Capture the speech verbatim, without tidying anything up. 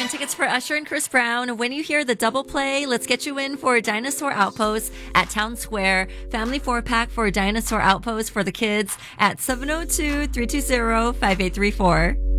and tickets for Usher and Chris Brown. When you hear the double play, let's get you in for Dinosaur Outpost at Town Square. Family four-pack for Dinosaur Outpost for the kids at seven oh two, three two zero, five eight three four.